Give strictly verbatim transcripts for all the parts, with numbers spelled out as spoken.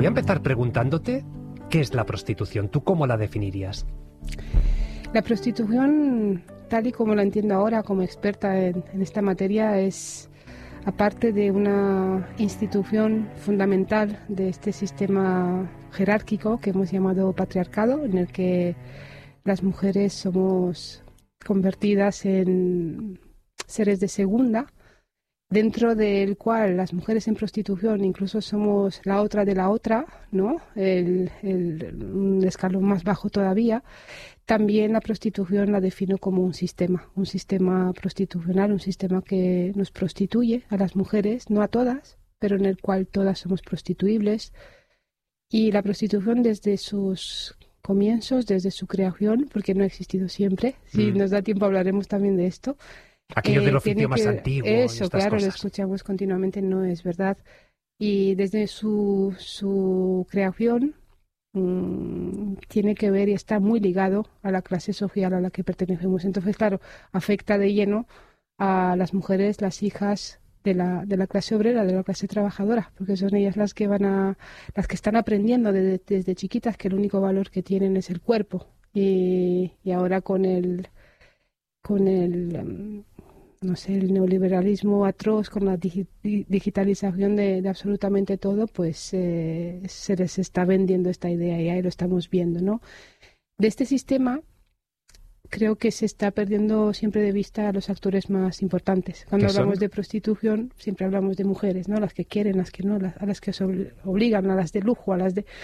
Voy a empezar preguntándote, ¿qué es la prostitución? ¿Tú cómo la definirías? La prostitución, tal y como la entiendo ahora como experta en, en esta materia, es, aparte de una institución fundamental de este sistema jerárquico que hemos llamado patriarcado, en el que las mujeres somos convertidas en seres de segunda, dentro del cual las mujeres en prostitución incluso somos la otra de la otra, ¿no? El, el, un escalón más bajo todavía. También la prostitución la defino como un sistema, un sistema prostitucional, un sistema que nos prostituye a las mujeres, no a todas, pero en el cual todas somos prostituibles. Y la prostitución desde sus comienzos, desde su creación, porque no ha existido siempre, si mm. nos da tiempo hablaremos también de esto. Aquello eh, del oficio más que, antiguo. Eso, y estas claro, cosas. Lo escuchamos continuamente, no es verdad. Y desde su, su creación mmm, tiene que ver y está muy ligado a la clase social a la que pertenecemos. Entonces, claro, afecta de lleno a las mujeres, las hijas de la, de la clase obrera, de la clase trabajadora, porque son ellas las que van a, las que están aprendiendo desde, desde chiquitas que el único valor que tienen es el cuerpo. Y, y ahora con el con el no sé, el neoliberalismo atroz, con la digi- digitalización de, de absolutamente todo, pues eh, se les está vendiendo esta idea y ahí lo estamos viendo, ¿no? De este sistema creo que se está perdiendo siempre de vista a los actores más importantes. Cuando hablamos de prostitución siempre hablamos de mujeres, ¿no? Las que quieren, las que no, las, a las que se obligan, a las de lujo, a las de...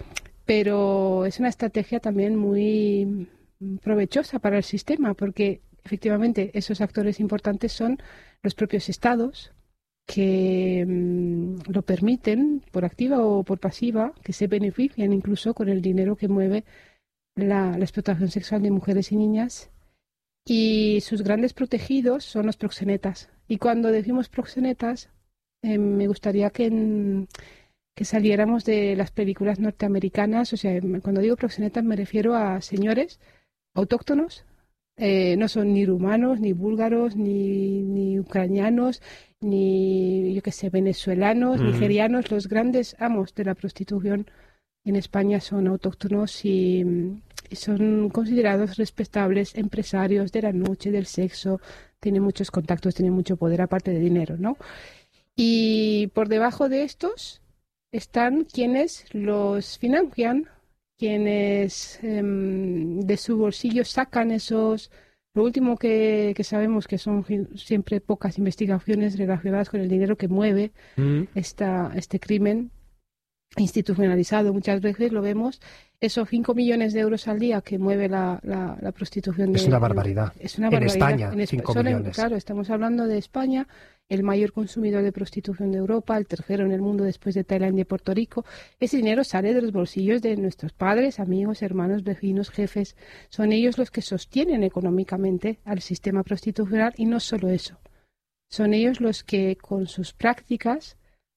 Pero es una estrategia también muy provechosa para el sistema, porque efectivamente esos actores importantes son los propios estados que mmm, lo permiten por activa o por pasiva, que se benefician incluso con el dinero que mueve la, la explotación sexual de mujeres y niñas, y sus grandes protegidos son los proxenetas. Y cuando decimos proxenetas, eh, me gustaría que, en, que saliéramos de las películas norteamericanas. O sea, cuando digo proxenetas me refiero a señores autóctonos. Eh, no son ni rumanos, ni búlgaros, ni, ni ucranianos, ni, yo qué sé, venezolanos, mm. nigerianos. Los grandes amos de la prostitución en España son autóctonos y, y son considerados respetables empresarios de la noche, del sexo. Tienen muchos contactos, tienen mucho poder, aparte de dinero, ¿no? Y por debajo de estos están quienes los financian, quienes eh, de su bolsillo sacan esos... Lo último que, que sabemos, que son siempre pocas investigaciones relacionadas con el dinero que mueve mm. esta, este crimen institucionalizado. Muchas veces lo vemos, esos cinco millones de euros al día que mueve la, la, la prostitución. De, es una barbaridad. Es una barbaridad. En España, cinco millones. Claro, estamos hablando de España, el mayor consumidor de prostitución de Europa, el tercero en el mundo después de Tailandia y Puerto Rico. Ese dinero sale de los bolsillos de nuestros padres, amigos, hermanos, vecinos, jefes. Son ellos los que sostienen económicamente al sistema prostitucional, y no solo eso. Son ellos los que con sus prácticas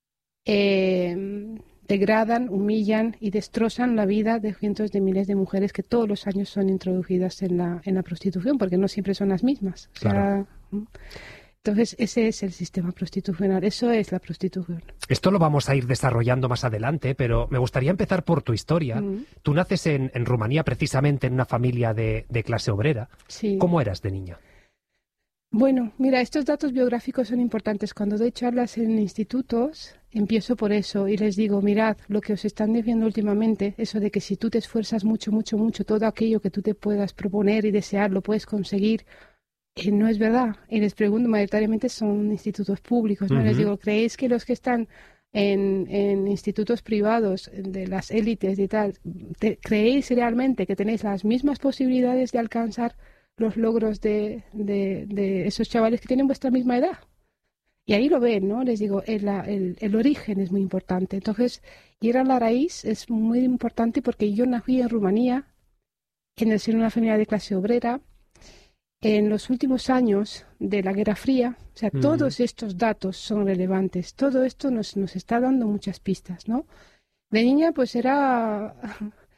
eh, degradan, humillan y destrozan la vida de cientos de miles de mujeres que todos los años son introducidas en la, en la prostitución, porque no siempre son las mismas. O sea, claro. Entonces, ese es el sistema prostitucional, eso es la prostitución. Esto lo vamos a ir desarrollando más adelante, pero me gustaría empezar por tu historia. Mm. Tú naces en, en Rumanía, precisamente en una familia de, de clase obrera. Sí. ¿Cómo eras de niña? Bueno, mira, estos datos biográficos son importantes. Cuando doy charlas en institutos, empiezo por eso y les digo, mirad, lo que os están diciendo últimamente, eso de que si tú te esfuerzas mucho, mucho, mucho, todo aquello que tú te puedas proponer y desear, lo puedes conseguir. Eh, no es verdad. Y les pregunto, mayoritariamente son institutos públicos, ¿no? Uh-huh. Les digo, ¿creéis que los que están en, en institutos privados, de las élites y tal, te, ¿creéis realmente que tenéis las mismas posibilidades de alcanzar los logros de, de, de esos chavales que tienen vuestra misma edad? Y ahí lo ven, ¿no? Les digo, el, el, el origen es muy importante. Entonces, ir a la raíz es muy importante, porque yo nací en Rumanía, en el seno de una familia de clase obrera. En los últimos años de la Guerra Fría, o sea, mm. todos estos datos son relevantes. Todo esto nos, nos está dando muchas pistas, ¿no? De niña, pues era...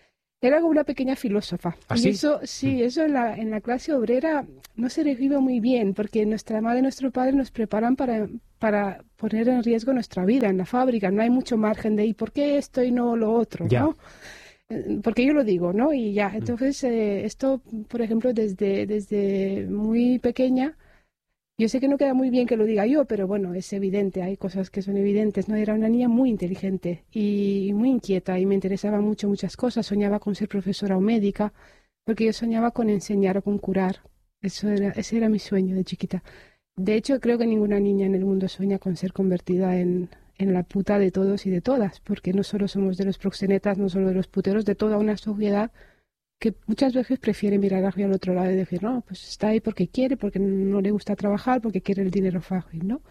Era como una pequeña filósofa. ¿Ah, y sí? eso, sí, eso en la, en la clase obrera no se recibe muy bien, porque nuestra madre y nuestro padre nos preparan para, para poner en riesgo nuestra vida en la fábrica. No hay mucho margen de, ¿y por qué esto y no lo otro? Ya. ¿No? Eh, Porque yo lo digo, ¿no? Y ya, entonces eh, esto, por ejemplo, desde, desde muy pequeña, yo sé que no queda muy bien que lo diga yo, pero bueno, es evidente, hay cosas que son evidentes, ¿no? Era una niña muy inteligente y muy inquieta y me interesaban mucho muchas cosas. Soñaba con ser profesora o médica, porque yo soñaba con enseñar o con curar. Eso era, ese era mi sueño de chiquita. De hecho, creo que ninguna niña en el mundo sueña con ser convertida en, en la puta de todos y de todas, porque no solo somos de los proxenetas, no solo de los puteros, de toda una sociedad que muchas veces prefiere mirar hacia el otro lado y decir, no, pues está ahí porque quiere, porque no le gusta trabajar, porque quiere el dinero fácil, ¿no?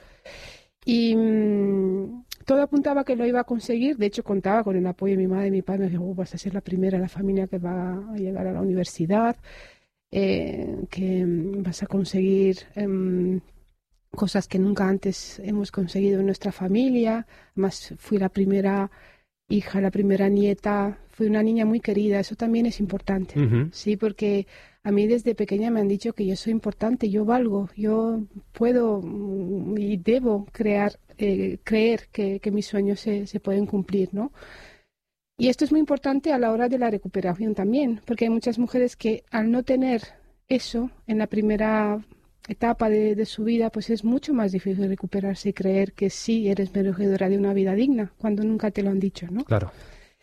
Y mmm, todo apuntaba que lo iba a conseguir. De hecho, contaba con el apoyo de mi madre y mi padre. Me dijo, oh, vas a ser la primera en la familia que va a llegar a la universidad, eh, que mm, vas a conseguir em, cosas que nunca antes hemos conseguido en nuestra familia. Además, fui la primera hija, la primera nieta, fui una niña muy querida, eso también es importante, Ujú. sí, porque a mí desde pequeña me han dicho que yo soy importante, yo valgo, yo puedo mm, y debo crear, eh, creer que, que mis sueños se, se pueden cumplir, ¿no? Y esto es muy importante a la hora de la recuperación también, porque hay muchas mujeres que al no tener eso en la primera etapa de, de su vida, pues es mucho más difícil recuperarse y creer que sí eres merecedora de una vida digna, cuando nunca te lo han dicho, ¿no? Claro.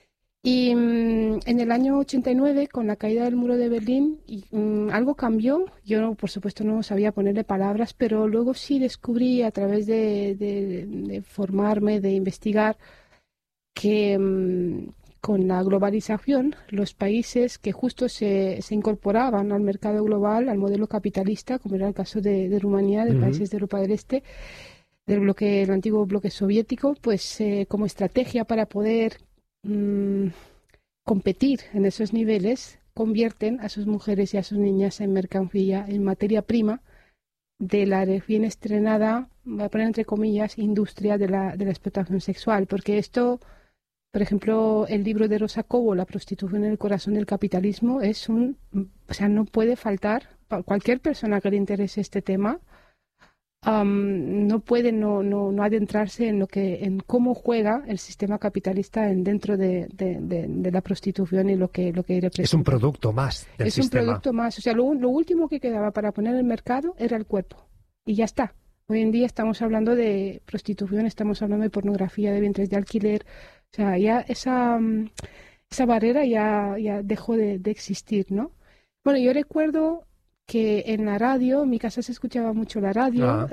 Y mm, en el año ochenta y nueve, con la caída del muro de Berlín, y, mm, algo cambió. Yo, por supuesto, no sabía ponerle palabras, pero luego sí descubrí a través de, de- de formarme, de investigar, que mm, con la globalización, los países que justo se, se incorporaban al mercado global, al modelo capitalista, como era el caso de, de Rumanía, de Ujú. países de Europa del Este, del bloque, el antiguo bloque soviético, pues eh, como estrategia para poder mm, competir en esos niveles, convierten a sus mujeres y a sus niñas en mercancía, en materia prima de la recién estrenada, voy a poner entre comillas, industria de la, de la explotación sexual, porque esto, por ejemplo, el libro de Rosa Cobo, La prostitución en el corazón del capitalismo, es un, o sea, no puede faltar, pa- cualquier persona que le interese este tema, am, no puede no, no, no adentrarse en lo que, en cómo juega el sistema capitalista en, dentro de, de- de- de la prostitución y lo que, lo que representa. Es un producto más del Es un sistema. producto más. O sea, lo, lo último que quedaba para poner en el mercado era el cuerpo. Y ya está. Hoy en día estamos hablando de prostitución, estamos hablando de pornografía, de vientres de alquiler. O sea, ya esa, mm, esa barrera ya, ya dejó de, de existir, ¿no? Bueno, yo recuerdo que en la radio, en mi casa se escuchaba mucho la radio, Ah.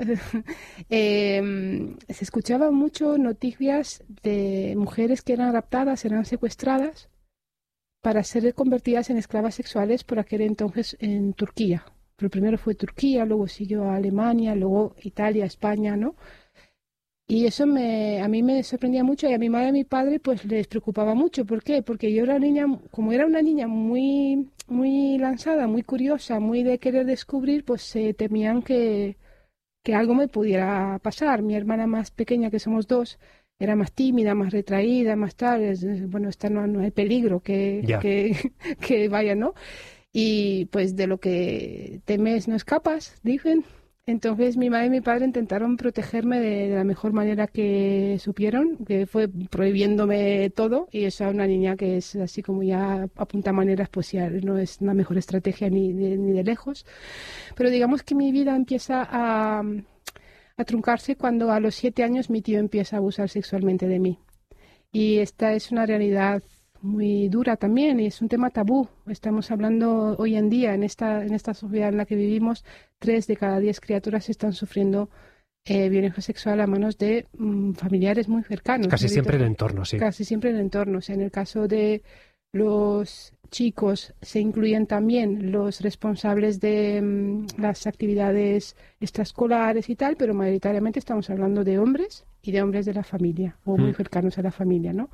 eh, se escuchaban mucho noticias de mujeres que eran raptadas, eran secuestradas para ser convertidas en esclavas sexuales por aquel entonces en Turquía. Pero primero fue Turquía, luego siguió a Alemania, luego Italia, España, ¿no? Y eso me, a mí me sorprendía mucho y a mi madre y a mi padre pues les preocupaba mucho. ¿Por qué? Porque yo era niña, como era una niña muy, muy lanzada, muy curiosa, muy de querer descubrir, pues se temían que, que algo me pudiera pasar. Mi hermana más pequeña, que somos dos, era más tímida, más retraída, más tal. Es- es- bueno, esta no, no hay peligro que, Ya. que, que vaya, ¿no? Y pues de lo que temes no escapas, dicen. Entonces mi madre y mi padre intentaron protegerme de, de la mejor manera que supieron, que fue prohibiéndome todo, y eso a una niña que es así como ya apunta maneras, pues ya no es una mejor estrategia ni de, ni de lejos. Pero digamos que mi vida empieza a, a truncarse cuando a los siete años mi tío empieza a abusar sexualmente de mí. Y esta es una realidad muy dura también y es un tema tabú. Estamos hablando hoy en día, en esta, en esta sociedad en la que vivimos, tres de cada diez criaturas están sufriendo eh, violencia sexual a manos de mm, familiares muy cercanos. Casi Ahorita- siempre en el entorno, sí. Casi siempre en el entorno. O sea, en el caso de los chicos se incluyen también los responsables de mm, las actividades extraescolares y tal, pero mayoritariamente estamos hablando de hombres y de hombres de la familia o muy Mm. cercanos a la familia, ¿no?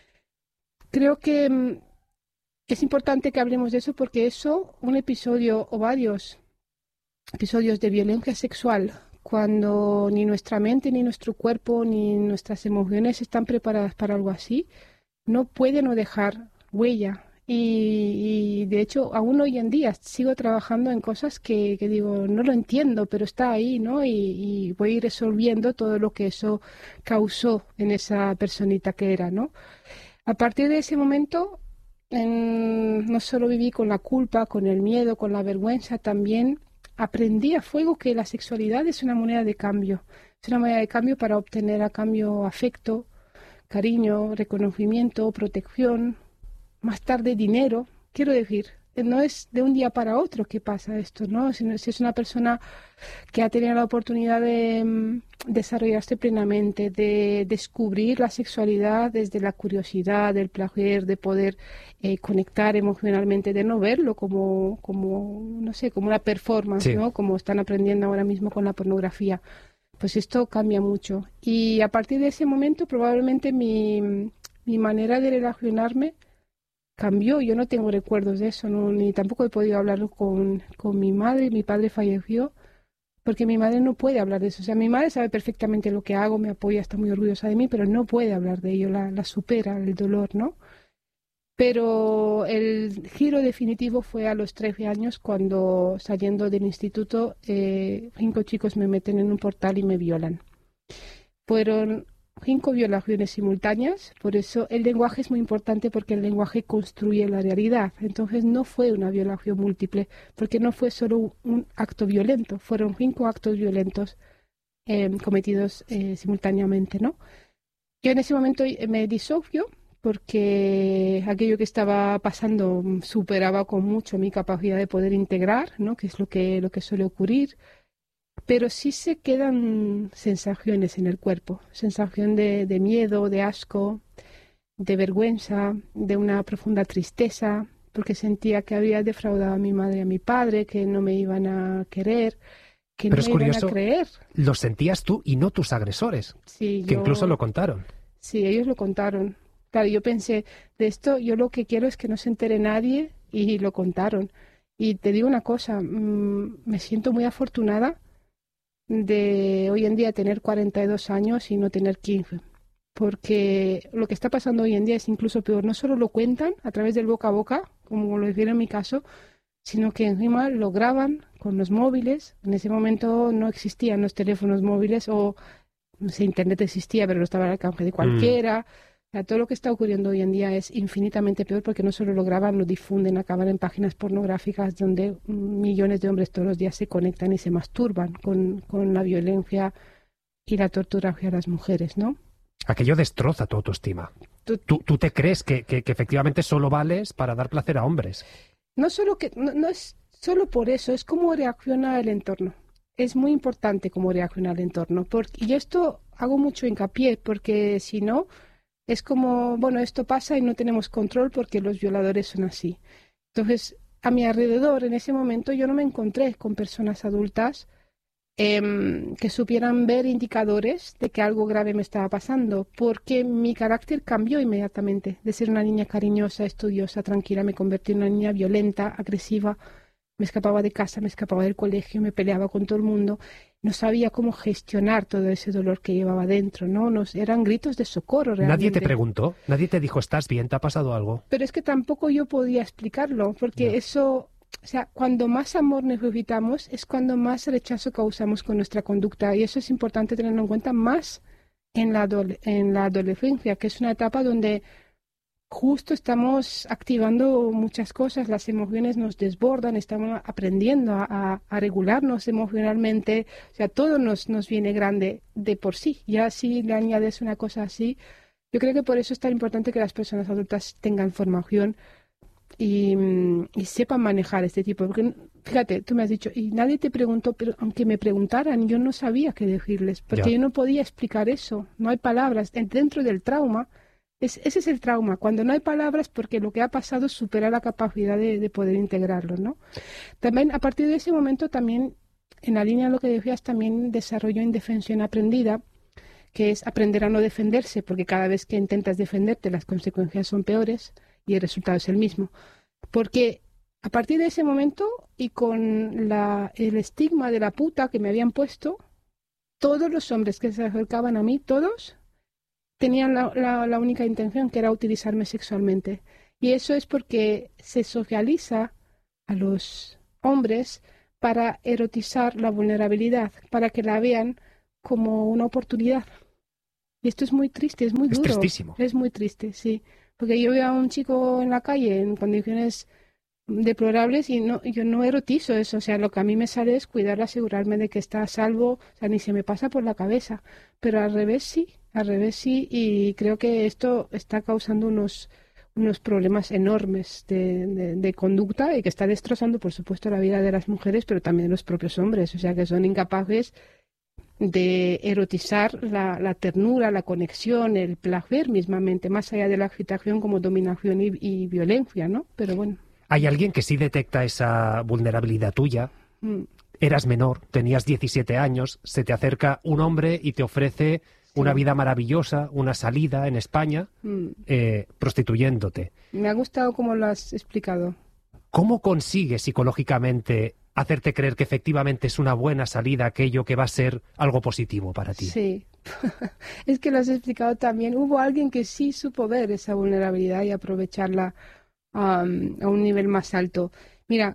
Creo que mm, es importante que hablemos de eso porque eso, un episodio o varios episodios de violencia sexual, cuando ni nuestra mente, ni nuestro cuerpo, ni nuestras emociones están preparadas para algo así, no puede no dejar huella Y, y de hecho, aún hoy en día sigo trabajando en cosas que, que digo, no lo entiendo, pero está ahí, ¿no? Y, y voy resolviendo todo lo que eso causó en esa personita que era, ¿no? A partir de ese momento, en- no solo viví con la culpa, con el miedo, con la vergüenza, también aprendí a fuego que la sexualidad es una moneda de cambio. Es una moneda de cambio para obtener a cambio afecto, cariño, reconocimiento, protección, más tarde dinero. Quiero decir, eh, no es de un día para otro que pasa esto, ¿no? Si, no- si es una persona que ha tenido la oportunidad de mm, desarrollarse plenamente, de descubrir la sexualidad desde la curiosidad, el placer, de poder eh, conectar emocionalmente, de no verlo como, como, no sé, como una performance, Sí. ¿no? Como están aprendiendo ahora mismo con la pornografía. Pues esto cambia mucho. Y a partir de ese momento, probablemente mi, mi manera de relacionarme cambió. Yo no tengo recuerdos de eso, no, ni tampoco he podido hablarlo con, con mi madre. Mi padre falleció porque mi madre no puede hablar de eso. O sea, mi madre sabe perfectamente lo que hago, me apoya, está muy orgullosa de mí, pero no puede hablar de ello, la, la supera el dolor, ¿no? Pero el giro definitivo fue a los trece años cuando, saliendo del instituto, eh, cinco chicos me meten en un portal y me violan. Fueron cinco violaciones simultáneas, por eso el lenguaje es muy importante porque el lenguaje construye la realidad. Entonces no fue una violación múltiple, porque no fue solo un, un acto violento, fueron cinco actos violentos eh, cometidos eh, simultáneamente, ¿no? Yo en ese momento eh, me disocio porque aquello que estaba pasando mm, superaba con mucho mi capacidad de poder integrar, ¿no? Que es lo que, lo que suele ocurrir. Pero sí se quedan sensaciones en el cuerpo, sensación de, de miedo, de asco, de vergüenza, de una profunda tristeza, porque sentía que había defraudado a mi madre y a mi padre, que no me iban a querer, que no Pero es me iban a curioso, creer. lo sentías tú y no tus agresores, Sí, que incluso yo, lo contaron. sí, ellos lo contaron. Claro, yo pensé, de esto yo lo que quiero es que no se entere nadie y lo contaron. Y te digo una cosa, mmm, me siento muy afortunada de hoy en día tener cuarenta y dos años y no tener quince. Porque lo que está pasando hoy en día es incluso peor. No solo lo cuentan a través del boca a boca, como lo hicieron en mi caso, sino que encima lo graban con los móviles. En ese momento no existían los teléfonos móviles o, no sé, Internet existía, pero no estaba al alcance de Mm. cualquiera. O sea, todo lo que está ocurriendo hoy en día es infinitamente peor porque no solo lo graban, lo difunden, acaban en páginas pornográficas donde millones de hombres todos los días se conectan y se masturban con, con la violencia y la tortura hacia las mujeres, ¿no? Aquello destroza tu autoestima. Tú- Tú, tú te crees que, que- que efectivamente solo vales para dar placer a hombres. No solo que, no, no es solo por eso, es cómo reacciona el entorno. Es muy importante cómo reacciona el entorno. Porque, y esto hago mucho hincapié, porque si no, es como, bueno, esto pasa y no tenemos control porque los violadores son así. Entonces, a mi alrededor, en ese momento, yo no me encontré con personas adultas em, que supieran ver indicadores de que algo grave me estaba pasando, porque mi carácter cambió inmediatamente. De ser una niña cariñosa, estudiosa, tranquila, me convertí en una niña violenta, agresiva. Me escapaba de casa, me escapaba del colegio, me peleaba con todo el mundo. No sabía cómo gestionar todo ese dolor que llevaba dentro, ¿no? Nos, eran gritos de socorro realmente. Nadie te preguntó, nadie te dijo, ¿estás bien? ¿Te ha pasado algo? Pero es que tampoco yo podía explicarlo, porque Ya. eso, o sea, cuando más amor necesitamos es cuando más rechazo causamos con nuestra conducta. Y eso es importante tenerlo en cuenta más en la, adole- en la adolescencia, que es una etapa donde justo estamos activando muchas cosas, las emociones nos desbordan, estamos aprendiendo a, a- a regularnos emocionalmente, o sea, todo nos, nos viene grande de por sí. Ya si le añades una cosa así, yo creo que por eso es tan importante que las personas adultas tengan formación y, mm, y sepan manejar este tipo. Porque, fíjate, tú me has dicho, y nadie te preguntó, pero aunque me preguntaran, yo no sabía qué decirles, porque Ya. yo no podía explicar eso, no hay palabras. En- Dentro del trauma, es, ese es el trauma, cuando no hay palabras, porque lo que ha pasado supera la capacidad de, de poder integrarlo, ¿no? También, a partir de ese momento, también, en la línea de lo que decías, también desarrolló indefensión aprendida, que es aprender a no defenderse, porque cada vez que intentas defenderte las consecuencias son peores y el resultado es el mismo. Porque a partir de ese momento y con la, el estigma de la puta que me habían puesto, todos los hombres que se acercaban a mí, todos, tenían la, la, la única intención que era utilizarme sexualmente. Y eso es porque se socializa a los hombres para erotizar la vulnerabilidad, para que la vean como una oportunidad. Y esto es muy triste, es muy duro. Es tristísimo. Es muy triste, sí. Porque yo veo a un chico en la calle en condiciones deplorables y no, yo no erotizo eso. O sea, lo que a mí me sale es cuidar, asegurarme de que está a salvo. O sea, ni se me pasa por la cabeza. Pero al revés sí, al revés sí. Y creo que esto está causando unos, unos problemas enormes de, de, de conducta y que está destrozando, por supuesto, la vida de las mujeres, pero también de los propios hombres. O sea, que son incapaces de erotizar la, la ternura, la conexión, el placer mismamente, más allá de la excitación como dominación y, y violencia, ¿no? Pero bueno. Hay alguien que sí detecta esa vulnerabilidad tuya. Mm. Eras menor, tenías diecisiete años, se te acerca un hombre y te ofrece sí. una vida maravillosa, una salida en España, mm. eh, prostituyéndote. Me ha gustado cómo lo has explicado. ¿Cómo consigues psicológicamente hacerte creer que efectivamente es una buena salida aquello que va a ser algo positivo para ti? Sí, es que lo has explicado también. Hubo alguien que sí supo ver esa vulnerabilidad y aprovecharla um, a un nivel más alto. Mira,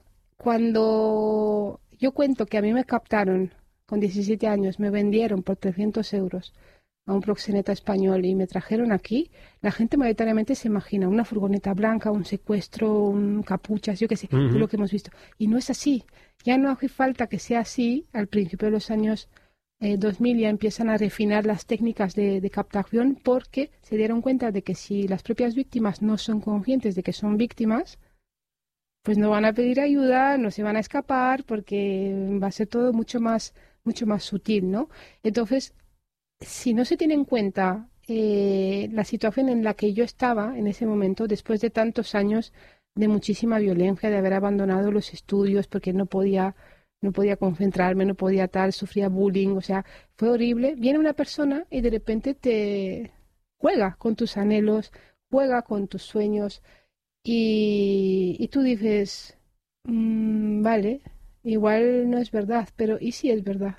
cuando yo cuento que a mí me captaron con diecisiete años, me vendieron por trescientos euros a un proxeneta español y me trajeron aquí, la gente mayoritariamente se imagina una furgoneta blanca, un secuestro, un capuchas, yo qué sé, uh-huh. todo lo que hemos visto. Y no es así. Ya no hace falta que sea así. Al principio de los años eh, dos mil ya empiezan a refinar las técnicas de, de captación porque se dieron cuenta de que si las propias víctimas no son conscientes de que son víctimas, pues no van a pedir ayuda, no se van a escapar porque va a ser todo mucho más, mucho más sutil, ¿no? Entonces, si no se tiene en cuenta eh, la situación en la que yo estaba en ese momento, después de tantos años de muchísima violencia, de haber abandonado los estudios porque no podía, no podía concentrarme, no podía tal, sufría bullying, o sea, fue horrible. Viene una persona y de repente te juega con tus anhelos, juega con tus sueños y, y tú dices, mmm, vale, igual no es verdad, pero ¿y si es verdad?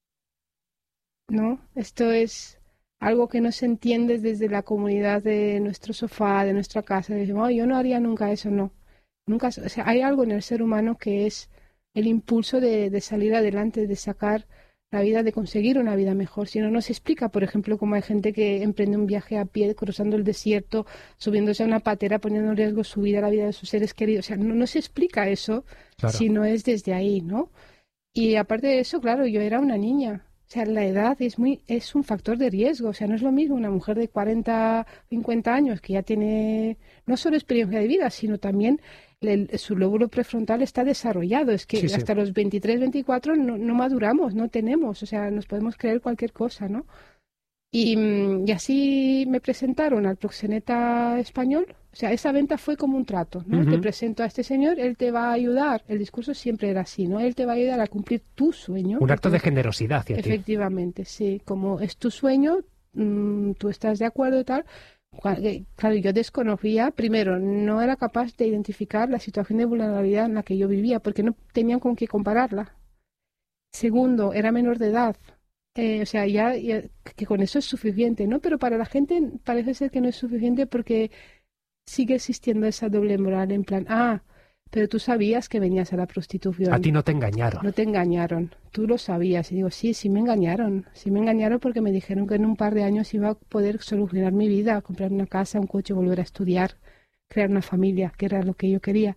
¿No? Esto es algo que no se entiende desde la comunidad de nuestro sofá, de nuestra casa. Decimos, oh, yo no haría nunca eso, no. Nunca, o sea, hay algo en el ser humano que es el impulso de, de salir adelante, de sacar la vida, de conseguir una vida mejor. Si no, no se explica, por ejemplo, cómo hay gente que emprende un viaje a pie, cruzando el desierto, subiéndose a una patera, poniendo en riesgo su vida, la vida de sus seres queridos. O sea, no, no se explica eso claro. si no es desde ahí, ¿no? Y aparte de eso, claro, yo era una niña. O sea, la edad es muy es un factor de riesgo. O sea, no es lo mismo una mujer de cuarenta, cincuenta años que ya tiene no solo experiencia de vida, sino también el, su lóbulo prefrontal está desarrollado. Es que sí, hasta sí. los veintitrés, veinticuatro no, no maduramos, no tenemos. O sea, nos podemos creer cualquier cosa, ¿no? Y, y así me presentaron al proxeneta español. O sea, esa venta fue como un trato, ¿no? Uh-huh. Te presento a este señor, él te va a ayudar. El discurso siempre era así, ¿no? Él te va a ayudar a cumplir tu sueño. Un acto de generosidad hacia ti. Efectivamente, sí. Como es tu sueño, mmm, tú estás de acuerdo y tal. Claro, yo desconocía, primero, no era capaz de identificar la situación de vulnerabilidad en la que yo vivía, porque no tenían con qué compararla. Segundo, era menor de edad. Eh, o sea, ya, ya que con eso es suficiente, ¿no? Pero para la gente parece ser que no es suficiente porque sigue existiendo esa doble moral en plan, ah, pero tú sabías que venías a la prostitución. A ti no te engañaron. No te engañaron, tú lo sabías. Y digo, sí, sí me engañaron. Sí me engañaron porque me dijeron que en un par de años iba a poder solucionar mi vida, comprar una casa, un coche, volver a estudiar, crear una familia, que era lo que yo quería.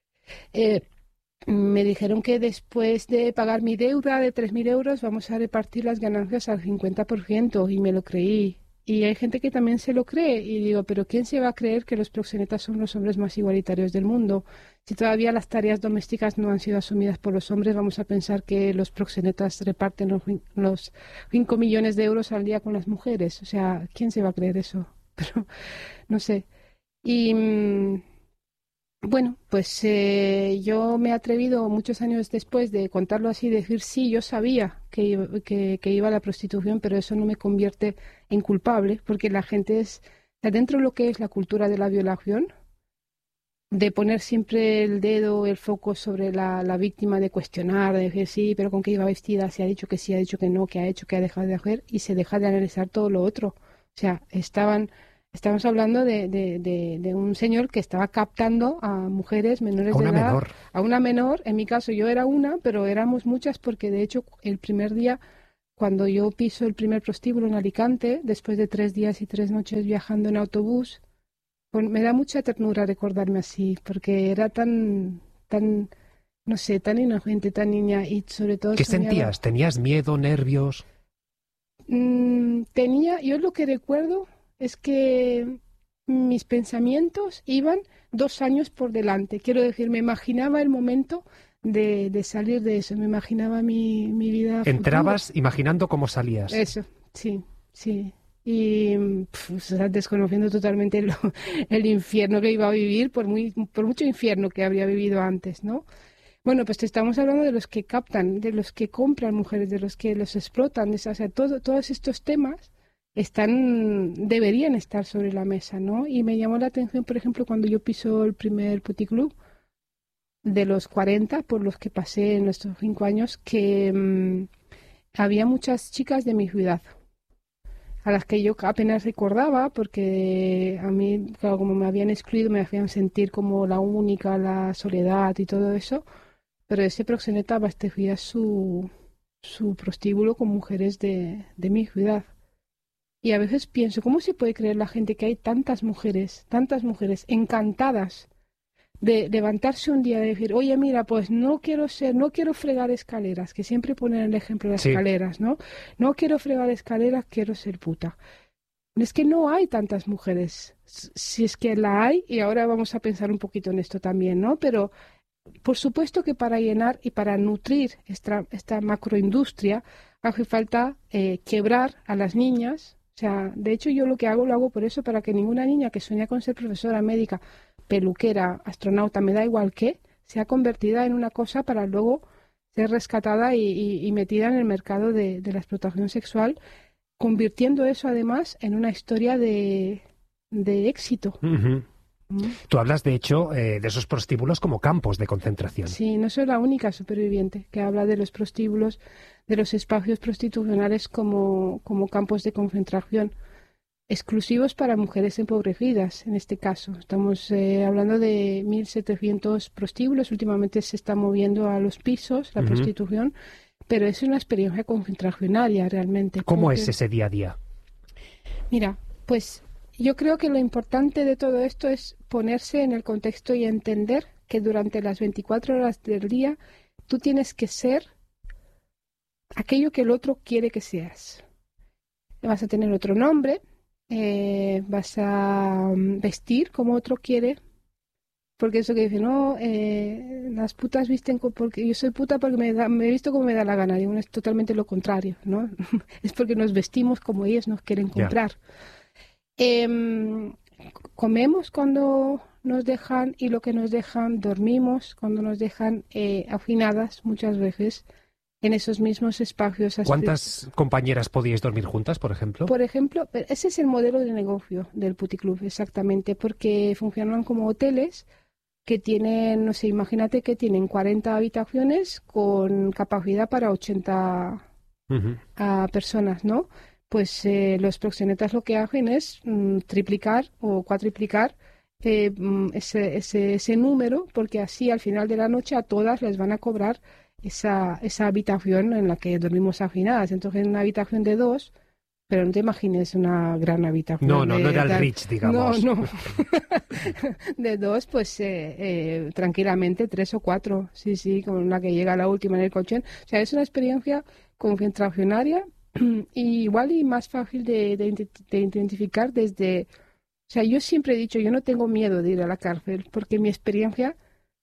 Eh, me dijeron que después de pagar mi deuda de tres mil euros vamos a repartir las ganancias al cincuenta por ciento y me lo creí. Y hay gente que también se lo cree y digo, pero ¿quién se va a creer que los proxenetas son los hombres más igualitarios del mundo? Si todavía las tareas domésticas no han sido asumidas por los hombres, vamos a pensar que los proxenetas reparten los, los cinco millones de euros al día con las mujeres. O sea, ¿quién se va a creer eso? Pero no sé. Y bueno, pues eh, yo me he atrevido muchos años después de contarlo así, decir sí, yo sabía que, que, que iba a la prostitución, pero eso no me convierte en culpable, porque la gente es, dentro de lo que es la cultura de la violación, de poner siempre el dedo, el foco sobre la, la víctima, de cuestionar, de decir sí, pero con qué iba vestida, si ha dicho que sí, ha dicho que no, que ha hecho, que ha dejado de hacer, y se deja de analizar todo lo otro. O sea, estaban Estamos hablando de, de, de, de un señor que estaba captando a mujeres menores A de una edad. menor. A una menor. En mi caso yo era una, pero éramos muchas porque de hecho el primer día, cuando yo piso el primer prostíbulo en Alicante, después de tres días y tres noches viajando en autobús, pues me da mucha ternura recordarme así, porque era tan, tan, no sé, tan inocente, tan niña y sobre todo ¿Qué soñaba- sentías? ¿Tenías miedo, nervios? Mm, tenía, yo lo que recuerdo es que mis pensamientos iban dos años por delante. Quiero decir, me imaginaba el momento de, de salir de eso, me imaginaba mi, mi vida futura. Entrabas imaginando cómo salías. Eso, sí, sí. Y pf, o sea, desconociendo totalmente lo- el infierno que iba a vivir, por muy, por mucho infierno que habría vivido antes, ¿no? Bueno, pues te estamos hablando de los que captan, de los que compran mujeres, de los que los explotan, de esa- o sea, todo, todos estos temas están, deberían estar sobre la mesa, ¿no? Y me llamó la atención, por ejemplo, cuando yo piso el primer puticlub, de los cuarenta por los que pasé en estos cinco años, que mm, había muchas chicas de mi ciudad, a las que yo apenas recordaba, porque a mí, claro, como me habían excluido, me hacían sentir como la única, la soledad y todo eso. Pero ese proxeneta abastecía su, su prostíbulo con mujeres de, de mi ciudad. Y a veces pienso, ¿cómo se puede creer la gente que hay tantas mujeres, tantas mujeres encantadas de levantarse un día y decir, oye, mira, pues no quiero ser, no quiero fregar escaleras, que siempre ponen el ejemplo de las Sí. escaleras, ¿no? No quiero fregar escaleras, quiero ser puta. Es que no hay tantas mujeres. S- Si es que la hay, y ahora vamos a pensar un poquito en esto también, ¿no? Pero por supuesto que para llenar y para nutrir esta, esta macroindustria hace falta eh, quebrar a las niñas. O sea, de hecho yo lo que hago lo hago por eso, para que ninguna niña que sueña con ser profesora, médica, peluquera, astronauta, me da igual qué, sea convertida en una cosa para luego ser rescatada y, y- y metida en el mercado de, de la explotación sexual, convirtiendo eso además en una historia de, de éxito. Ujú. ¿Mm? Tú hablas, de hecho, eh, de esos prostíbulos como campos de concentración. Sí, no soy la única superviviente que habla de los prostíbulos, de los espacios prostitucionales como, como campos de concentración, exclusivos para mujeres empobrecidas, en este caso. Estamos eh, hablando de mil setecientos prostíbulos, últimamente se está moviendo a los pisos la Ujú. prostitución, pero es una experiencia concentracionaria realmente. ¿Cómo porque- es ese día a día? Mira, pues yo creo que lo importante de todo esto es ponerse en el contexto y entender que durante las veinticuatro horas del día tú tienes que ser aquello que el otro quiere que seas. Vas a tener otro nombre, eh, vas a mm, vestir como otro quiere, porque eso que dice, no, eh, las putas visten co- porque yo soy puta porque me, da, me he visto como me da la gana. Digo, es totalmente lo contrario, ¿no? Es porque nos vestimos como ellas nos quieren Ya. comprar. Em, comemos cuando nos dejan y lo que nos dejan, dormimos cuando nos dejan, eh, hacinadas muchas veces en esos mismos espacios. ¿Cuántas compañeras podíais dormir juntas, por ejemplo? Por ejemplo, ese es el modelo de negocio del puticlub, exactamente, porque funcionan como hoteles que tienen, no sé, imagínate que tienen cuarenta habitaciones con capacidad para ochenta Ujú. a personas, ¿no? Pues eh, los proxenetas lo que hacen es mm, triplicar o cuatriplicar eh, mm, ese, ese, ese número, porque así al final de la noche a todas les van a cobrar esa, esa habitación en la que dormimos hacinadas. Entonces, en una habitación de dos, pero no te imagines una gran habitación. No, no, de, no era el tal- Rich, digamos. No, no. De dos, pues eh, eh, tranquilamente, tres o cuatro, sí, sí, con la que llega la última en el colchón. O sea, es una experiencia concentracionaria y igual y más fácil de, de, ident- de identificar desde... O sea, yo siempre he dicho, yo no tengo miedo de ir a la cárcel, porque mi experiencia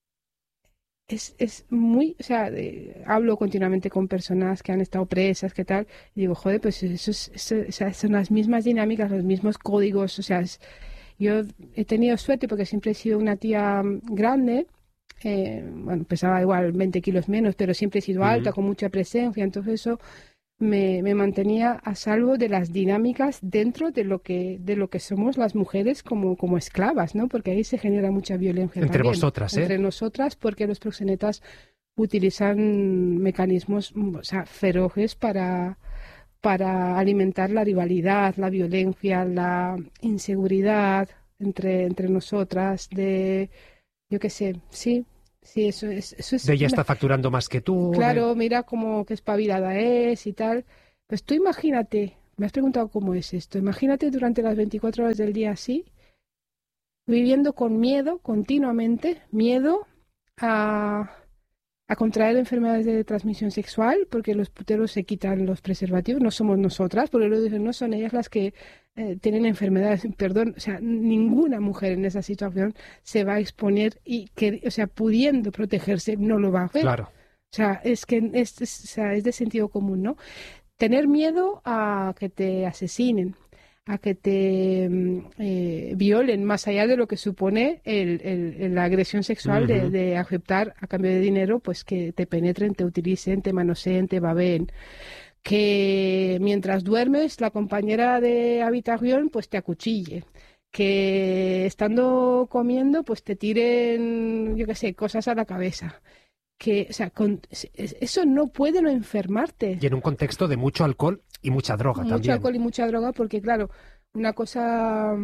es, es muy... O sea, de- hablo continuamente con personas que han estado presas, que tal, y digo, joder, pues eso, es, eso- o sea, son las mismas dinámicas, los mismos códigos, o sea, es- yo he tenido suerte porque siempre he sido una tía mm, grande, eh, bueno, pesaba igual veinte kilos menos, pero siempre he sido alta, Ujú. con mucha presencia, entonces eso me, me mantenía a salvo de las dinámicas dentro de lo que de lo que somos las mujeres como, como esclavas, ¿no? Porque ahí se genera mucha violencia Entre también. vosotras, ¿eh? Entre nosotras, porque los proxenetas utilizan mecanismos, mm, o sea, feroces para para alimentar la rivalidad, la violencia, la inseguridad entre, entre nosotras, de, yo qué sé, sí, sí, eso es... Eso es de ella una... está facturando más que tú. Claro, de... mira cómo que espabilada es y tal. Pues tú imagínate, me has preguntado cómo es esto, imagínate durante las veinticuatro horas del día así, viviendo con miedo continuamente, miedo a... a contraer enfermedades de transmisión sexual, porque los puteros se quitan los preservativos, no somos nosotras, porque lo dicen, no son ellas las que eh, tienen enfermedades, perdón, o sea, ninguna mujer en esa situación se va a exponer y que, o sea, pudiendo protegerse, no lo va a hacer. Claro. O sea, es que es, es, o sea, es de sentido común, ¿no? Tener miedo a que te asesinen, a que te eh, violen, más allá de lo que supone el, el, la agresión sexual, uh-huh. de, de aceptar a cambio de dinero, pues que te penetren, te utilicen, te manoseen, te babeen. Que mientras duermes, la compañera de habitación pues te acuchille. Que estando comiendo, pues te tiren, yo qué sé, cosas a la cabeza. Que, o sea, con, eso no puede no enfermarte. Y en un contexto de mucho alcohol y mucha droga mucho también. Mucho alcohol y mucha droga, porque claro, una cosa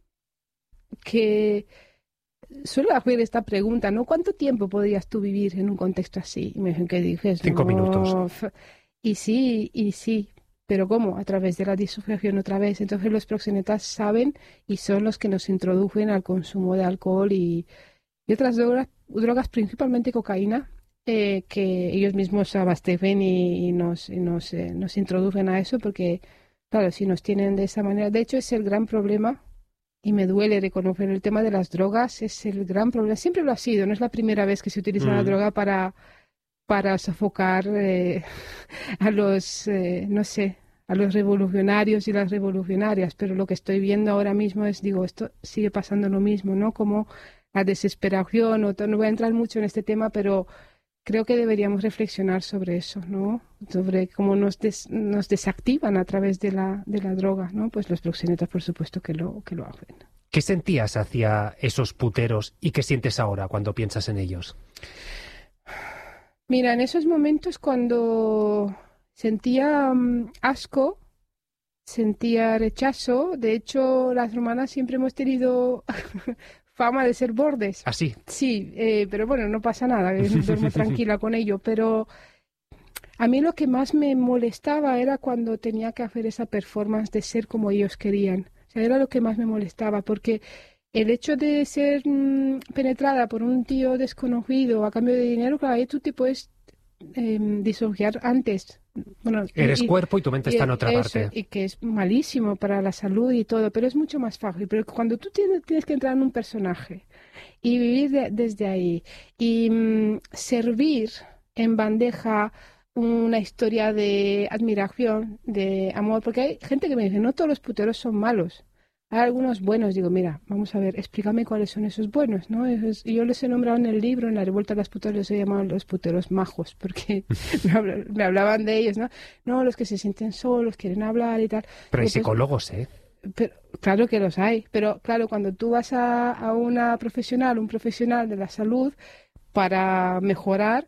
que suelo hacer esta pregunta, ¿no? ¿Cuánto tiempo podrías tú vivir en un contexto así? Y me dicen que dices, Cinco no, minutos. Y sí, y sí. Pero ¿cómo? A través de la disociación otra vez. Entonces los proxenetas saben y son los que nos introducen al consumo de alcohol y, y otras drogas, drogas, principalmente cocaína, eh, que ellos mismos abastecen y, y, nos, y nos, eh, nos introducen a eso porque, claro, si nos tienen de esa manera... De hecho, es el gran problema, y me duele reconocer, el tema de las drogas es el gran problema. Siempre lo ha sido, no es la primera vez que se utiliza mm. la droga para... para sofocar eh, a los, eh, no sé, a los revolucionarios y las revolucionarias, pero lo que estoy viendo ahora mismo es, digo, esto sigue pasando lo mismo, ¿no? Como la desesperación, o no voy a entrar mucho en este tema, pero creo que deberíamos reflexionar sobre eso, ¿no? Sobre cómo nos, des, nos desactivan a través de la, de la droga, ¿no? Pues los proxenetas, por supuesto, que lo, que lo hacen. ¿Qué sentías hacia esos puteros y qué sientes ahora cuando piensas en ellos? Mira, en esos momentos cuando sentía um, asco, sentía rechazo, de hecho las romanas siempre hemos tenido fama de ser bordes. ¿Ah, sí? Sí, eh, pero bueno, no pasa nada, duermo tranquila con ello, pero a mí lo que más me molestaba era cuando tenía que hacer esa performance de ser como ellos querían. O sea, era lo que más me molestaba, porque... el hecho de ser mmm, penetrada por un tío desconocido a cambio de dinero, claro, ahí tú te puedes eh, disociar antes. Bueno, Eres y, cuerpo y tu mente y, está en otra eso, parte. Y que es malísimo para la salud y todo, pero es mucho más fácil. Pero cuando tú tienes, tienes que entrar en un personaje y vivir de, desde ahí y mmm, servir en bandeja una historia de admiración, de amor, porque hay gente que me dice, no todos los puteros son malos. Hay algunos buenos, digo, mira, vamos a ver, explícame cuáles son esos buenos, ¿no? Esos, yo les he nombrado en el libro, en la revuelta de las puteros, les he llamado los puteros majos, porque me, habla, me hablaban de ellos, ¿no? No, los que se sienten solos, quieren hablar y tal. Pero hay pues, psicólogos, ¿eh? Pero, claro que los hay, pero claro, cuando tú vas a, a una profesional, un profesional de la salud, para mejorar...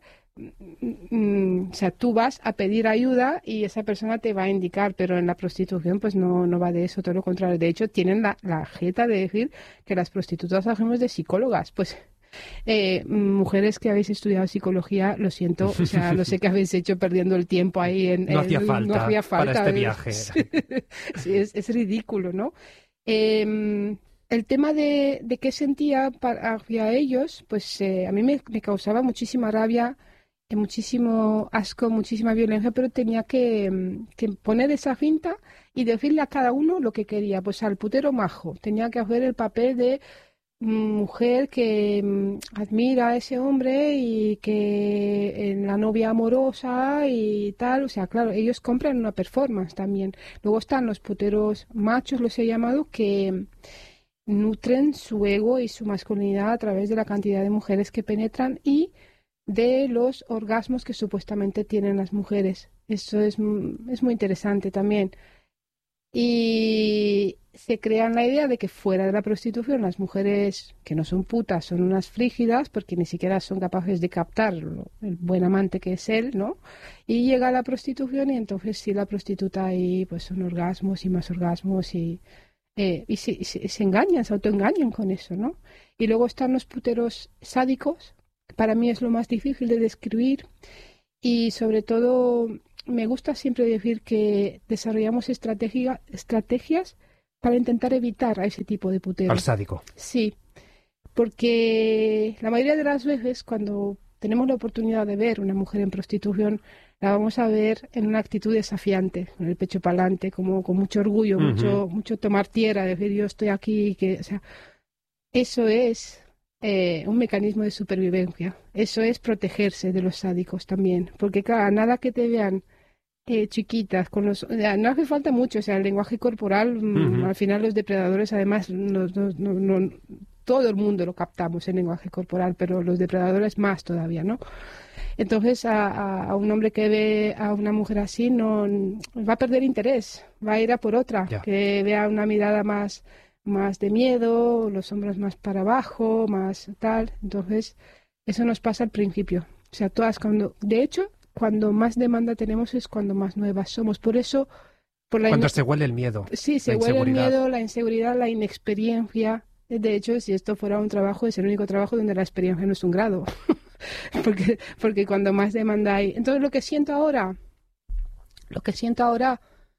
Mm, o sea, tú vas a pedir ayuda y esa persona te va a indicar, pero en la prostitución pues no, no va de eso, todo lo contrario. De hecho, tienen la, la jeta de decir que las prostitutas hacemos de psicólogas. Pues eh, mujeres que habéis estudiado psicología, lo siento, o sea, lo sé que habéis hecho perdiendo el tiempo ahí en... No, en, hacía, falta no hacía falta para este viaje. Sí, es, es ridículo, ¿no? Eh, el tema de, de qué sentía para, hacia ellos, pues eh, a mí me, me causaba muchísima rabia, muchísimo asco, muchísima violencia, pero tenía que, que poner esa cinta y decirle a cada uno lo que quería. Pues al putero majo tenía que hacer el papel de mujer que admira a ese hombre y que en la novia amorosa y tal. O sea, claro, ellos compran una performance también. Luego están los puteros machos, los he llamado, que nutren su ego y su masculinidad a través de la cantidad de mujeres que penetran y de los orgasmos que supuestamente tienen las mujeres. Eso es, es muy interesante también. Y se crean la idea de que fuera de la prostitución las mujeres que no son putas son unas frígidas porque ni siquiera son capaces de captar lo- el buen amante que es él, ¿no? Y llega a la prostitución y entonces sí, la prostituta ahí pues son orgasmos y más orgasmos y, eh, y, se, y se- se engañan, se autoengañan con eso, ¿no? Y luego están los puteros sádicos, que para mí es lo más difícil de describir y sobre todo me gusta siempre decir que desarrollamos estrategia- estrategias para intentar evitar a ese tipo de Al putero. sádico. Sí, porque la mayoría de las veces cuando tenemos la oportunidad de ver una mujer en prostitución, la vamos a ver en una actitud desafiante, con el pecho para adelante, como con mucho orgullo, Ujú. mucho, mucho tomar tierra, decir yo estoy aquí, que, o sea, eso es eh, un mecanismo de supervivencia. Eso es protegerse de los sádicos también. Porque, claro, a nada que te vean eh, chiquitas, con los, o sea, no hace falta mucho. O sea, el lenguaje corporal, mm, Ujú. al final los depredadores, además, nos- nos- no- no- todo el mundo lo captamos en lenguaje corporal, pero los depredadores más todavía, ¿no? Entonces, a, a- a un hombre que ve a una mujer así no va a perder interés, va a ir a por otra, Ya. que vea una mirada más, más de miedo, los hombros más para abajo, más tal. Entonces, eso nos pasa al principio. O sea, todas cuando, de hecho, cuando más demanda tenemos es cuando más nuevas somos. Por eso, por la Cuando ine- se huele el miedo, sí, se la huele el inseguridad. miedo, la inseguridad, la inexperiencia. De hecho, si esto fuera un trabajo, es el único trabajo donde la experiencia no es un grado. porque, porque cuando más demanda hay. Entonces, lo que siento ahora, lo que siento ahora,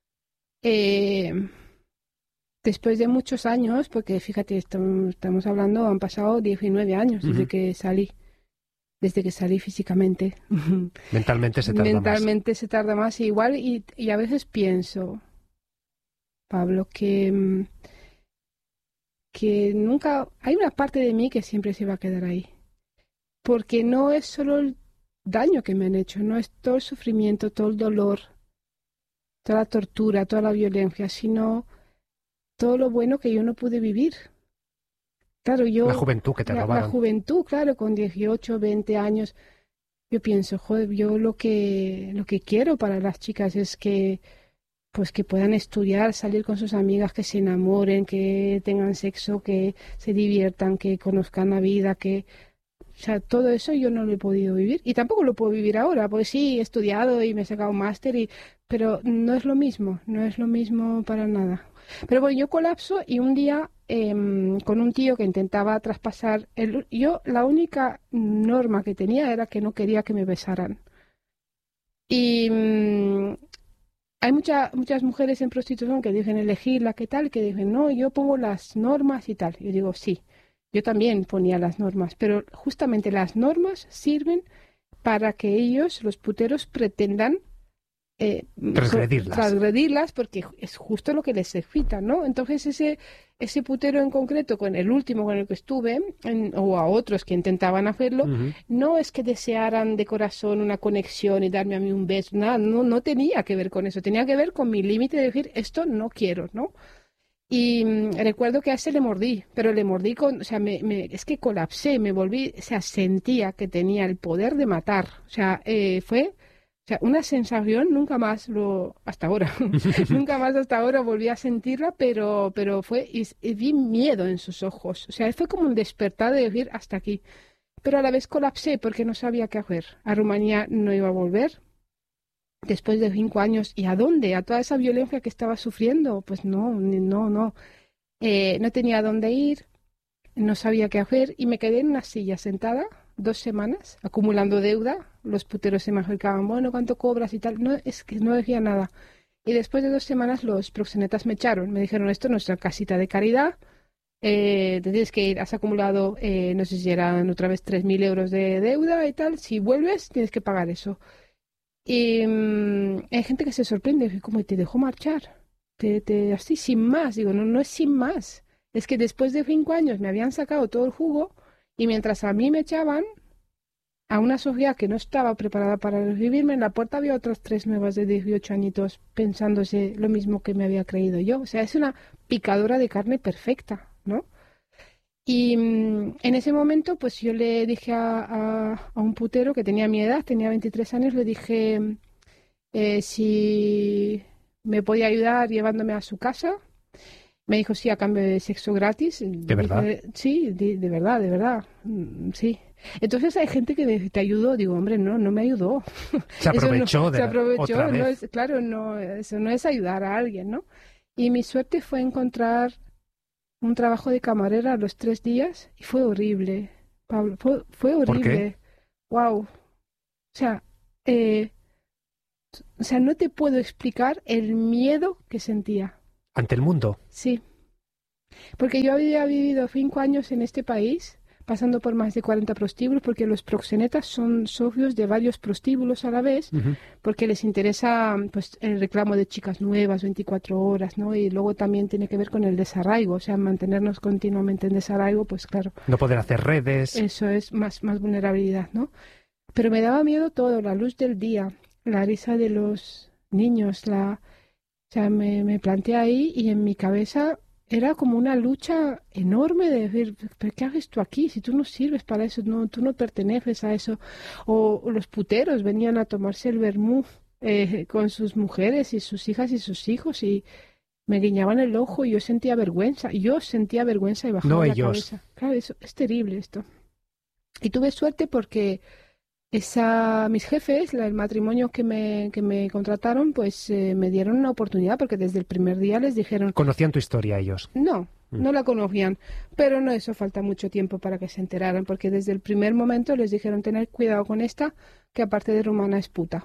eh, después de muchos años, porque fíjate, estamos, estamos hablando, han pasado diecinueve años desde Ujú. que salí, desde que salí físicamente. Mentalmente se tarda más. Mentalmente se tarda más igual y, y a veces pienso, Pablo, que, mm, que nunca, hay una parte de mí que siempre se va a quedar ahí. Porque no es solo el daño que me han hecho, no es todo el sufrimiento, todo el dolor, toda la tortura, toda la violencia, sino todo lo bueno que yo no pude vivir. Claro, yo, La juventud que te la, la robaron. juventud, claro, con dieciocho, veinte años, yo pienso, joder, yo lo que, lo que quiero para las chicas es que, pues que puedan estudiar, salir con sus amigas, que se enamoren, que tengan sexo, que se diviertan, que conozcan la vida, que, o sea, todo eso yo no lo he podido vivir y tampoco lo puedo vivir ahora, porque sí, he estudiado y me he sacado un máster, y, pero no es lo mismo, no es lo mismo para nada. Pero bueno, yo colapso y un día em, con un tío que intentaba traspasar, el, yo la única norma que tenía era que no quería que me besaran. Y mm, hay mucha- muchas mujeres en prostitución que dicen elegir la que tal, que dicen, no, yo pongo las normas y tal. Yo digo, sí, yo también ponía las normas, pero justamente las normas sirven para que ellos, los puteros, pretendan eh, Transgredirlas. transgredirlas porque es justo lo que les excita, ¿no? Entonces ese, ese putero en concreto, con el último con el que estuve, en- o a otros que intentaban hacerlo, Ujú. no es que desearan de corazón una conexión y darme a mí un beso, nada, no, no tenía que ver con eso, tenía que ver con mi límite de decir, esto no quiero, ¿no? Y mm, recuerdo que a ese le mordí, pero le mordí con, o sea, me, me- es que colapsé, me volví, o sea, sentía que tenía el poder de matar, o sea, eh, fue, o sea, una sensación, nunca más lo, hasta ahora, nunca más hasta ahora volví a sentirla, pero, pero fue, y, y vi miedo en sus ojos, o sea, fue como un despertar de decir hasta aquí, pero a la vez colapsé porque no sabía qué hacer, a Rumanía no iba a volver. Después de cinco años, ¿y a dónde? ¿A toda esa violencia que estaba sufriendo? Pues no, ni- no, no. Eh, no tenía a dónde ir, no sabía qué hacer y me quedé en una silla sentada dos semanas acumulando deuda. Los puteros se me acercaban, bueno, ¿cuánto cobras y tal? No, es que no decía nada. Y después de dos semanas los proxenetas me echaron. Me dijeron, esto es nuestra casita de caridad, eh, te tienes que ir, has acumulado, eh, no sé si eran otra vez tres mil euros de deuda y tal. Si vuelves, tienes que pagar eso. Y mm, hay gente que se sorprende, que como te dejó marchar, te, te, así sin más. Digo, no, no es sin más. Es que después de cinco años me habían sacado todo el jugo y mientras a mí me echaban a una sociedad que no estaba preparada para recibirme, en la puerta había otras tres nuevas de dieciocho añitos pensándose lo mismo que me había creído yo. O sea, es una picadora de carne perfecta, ¿no? Y mm, en ese momento, pues yo le dije a, a, a un putero que tenía mi edad, tenía veintitrés años, le dije, eh, si me podía ayudar llevándome a su casa. Me dijo sí a cambio de sexo gratis. ¿De verdad? Dije, sí, de, de verdad, de verdad, mm, sí. Entonces hay gente que me- te ayudó, digo, hombre, no, no me ayudó. Se Eso no- aprovechó de se la- aprovechó, otra no vez. es, claro, no, eso no es ayudar a alguien, ¿no? Y mi suerte fue encontrar un trabajo de camarera a los tres días y fue horrible, Pablo, fue, fue ¿Por qué? horrible. Wow. O sea, eh, o sea, no te puedo explicar el miedo que sentía. Ante el mundo. Sí, porque yo había vivido cinco años en este país, pasando por más de cuarenta prostíbulos, porque los proxenetas son socios de varios prostíbulos a la vez, Ujú. porque les interesa pues el reclamo de chicas nuevas, veinticuatro horas, ¿no? Y luego también tiene que ver con el desarraigo, o sea, mantenernos continuamente en desarraigo, pues claro, No poder hacer redes. eso es más, más vulnerabilidad, ¿no? Pero me daba miedo todo, la luz del día, la risa de los niños, la... O sea, me, me planteé ahí y en mi cabeza era como una lucha enorme de decir, ¿pero qué haces tú aquí? Si tú no sirves para eso, no, tú no perteneces a eso. O, o los puteros venían a tomarse el vermú eh, con sus mujeres y sus hijas y sus hijos y me guiñaban el ojo y yo sentía vergüenza. Yo sentía vergüenza y bajaba No la ellos. cabeza. Claro, eso es terrible esto. Y tuve suerte porque esa, mis jefes, la- el matrimonio que me, que me contrataron, pues eh, me dieron una oportunidad porque desde el primer día les dijeron, Conocían tu historia ellos. no, Mm. no la conocían, pero no hizo falta mucho tiempo para que se enteraran, porque desde el primer momento les dijeron, tener cuidado con esta, que aparte de rumana es puta.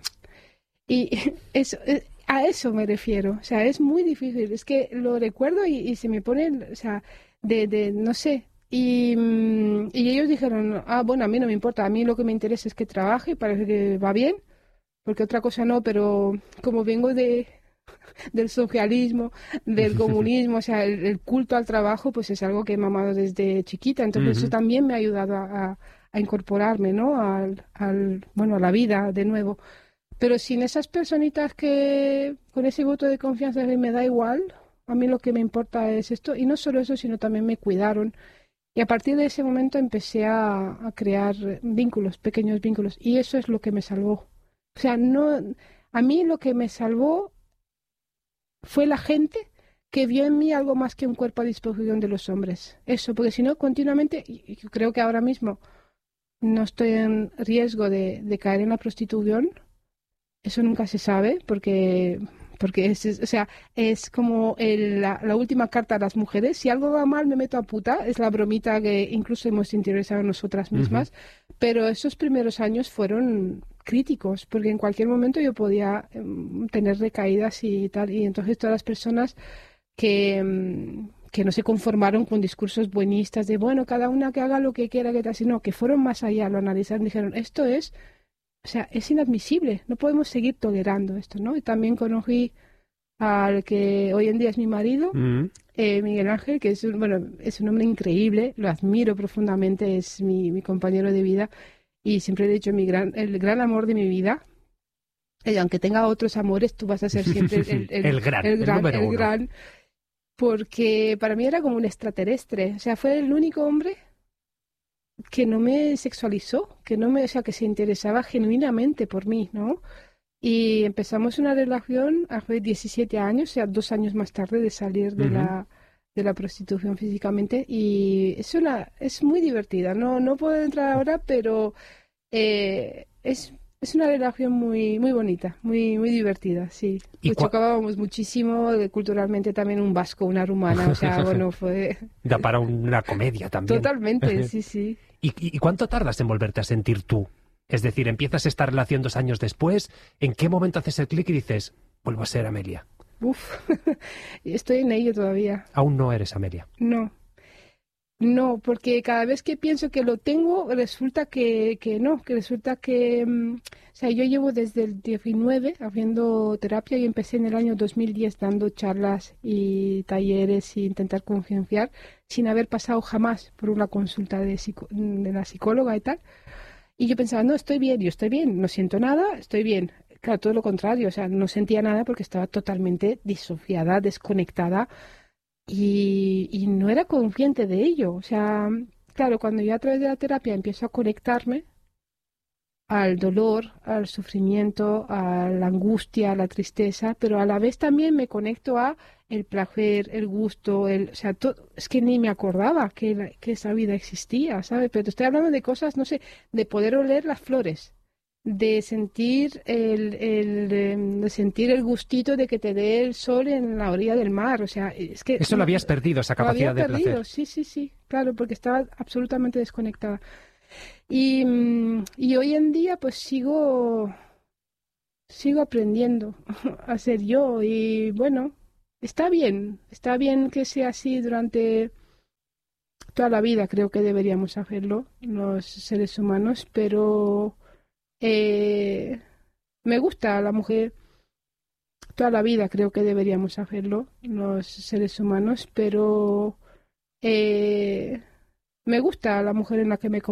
Y eso, eh, a eso me refiero, o sea, es muy difícil, es que lo recuerdo y, y se me pone, o sea, de, de no sé. Y, mm, y ellos dijeron, ah, bueno, a mí no me importa, a mí lo que me interesa es que trabaje y parece que va bien, porque otra cosa no, pero como vengo de, del socialismo, del comunismo, o sea, el, el culto al trabajo, pues es algo que he mamado desde chiquita, entonces eso Ujú. también me ha ayudado a, a- a incorporarme, ¿no? Al, al, bueno, a la vida de nuevo. Pero sin esas personitas que, con ese voto de confianza que me da igual, a mí lo que me importa es esto, y no solo eso, sino también me cuidaron. Y a partir de ese momento empecé a, a crear vínculos, pequeños vínculos, y eso es lo que me salvó. O sea, no, a mí lo que me salvó fue la gente que vio en mí algo más que un cuerpo a disposición de los hombres. Eso, porque si no, continuamente, y yo creo que ahora mismo no estoy en riesgo de, de caer en la prostitución. Eso nunca se sabe, porque, porque es, es- o sea, es como el- la, la última carta a las mujeres. Si algo va mal, me meto a puta. Es la bromita que incluso hemos interiorizado nosotras mismas. Pero esos primeros años fueron críticos, porque en cualquier momento yo podía em, tener recaídas y tal. Y entonces todas las personas que, em, que no se conformaron con discursos buenistas de, bueno, cada una que haga lo que quiera, que tal, sino que fueron más allá, lo analizaron, dijeron, esto es, o sea, es inadmisible, no podemos seguir tolerando esto, ¿no? Y también conocí al que hoy en día es mi marido, Mm. eh, Miguel Ángel, que es un, bueno, es un hombre increíble, lo admiro profundamente, es mi, mi compañero de vida y siempre he dicho mi gran, el gran amor de mi vida. Y aunque tenga otros amores, tú vas a ser siempre el, el, El gran, el gran, número el uno. gran, porque para mí era como un extraterrestre, o sea, fue el único hombre que no me sexualizó, que no me, o sea, que se interesaba genuinamente por mí, ¿no? Y empezamos una relación hace diecisiete años, o sea, dos años más tarde de salir de Ujú. la de la prostitución físicamente y es una es muy divertida. No no puedo entrar ahora, pero eh, es es una relación muy muy bonita, muy muy divertida, sí. ¿Y Pues cua- chocábamos muchísimo, eh, culturalmente también un vasco, una rumana, o sea, bueno, fue Da para una comedia también. totalmente, sí, sí. ¿Y, y, y cuánto tardas en volverte a sentir tú? Es decir, empiezas esta relación dos años después, ¿en qué momento haces el clic y dices, vuelvo a ser Amelia? Uf, estoy en ello todavía. Aún no eres Amelia. No, no, porque cada vez que pienso que lo tengo, resulta que, que no, que resulta que, mm, o sea, yo llevo desde el diecinueve haciendo terapia y empecé en el año dos mil diez dando charlas y talleres e intentar concienciar sin haber pasado jamás por una consulta de, psico- de la psicóloga y tal. Y yo pensaba, no, estoy bien, yo estoy bien, no siento nada, estoy bien. Claro, todo lo contrario, o sea, no sentía nada porque estaba totalmente disociada, desconectada y, y no era consciente de ello. O sea, claro, cuando yo a través de la terapia empiezo a conectarme, al dolor, al sufrimiento, a la angustia, a la tristeza, pero a la vez también me conecto a el placer, el gusto, el, o sea, todo, es que ni me acordaba que, la- que esa vida existía, ¿sabes? Pero te estoy hablando de cosas, no sé, de poder oler las flores, de sentir el, el, em, de sentir el gustito de que te dé el sol en la orilla del mar, o sea, es que Eso lo habías perdido, esa lo había capacidad de perdido, placer. sí, sí, sí, claro, porque estaba absolutamente desconectada. Y, mm, y hoy en día pues sigo, sigo aprendiendo a ser yo y bueno, está bien, está bien que sea así durante toda la vida, creo que deberíamos hacerlo los seres humanos, pero eh, me gusta la mujer, toda la vida creo que deberíamos hacerlo los seres humanos, pero eh, me gusta la mujer en la que me